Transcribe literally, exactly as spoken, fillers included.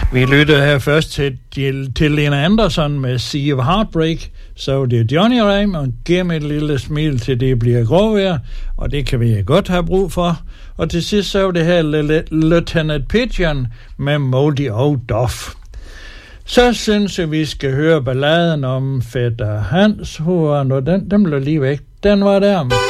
Vi lytter her først til, til, til Lena Andersson med Sea of Heartbreak. Så det er Johnny Reim, og giver mig et lille smil til det bliver gråvejr, og det kan vi godt have brug for. Og til sidst så er det her Lieutenant Pigeon med Moldy Old Duff. Så synes jeg, vi skal høre balladen om fætter Hans. Hvor den, den blev lige væk. Den var der.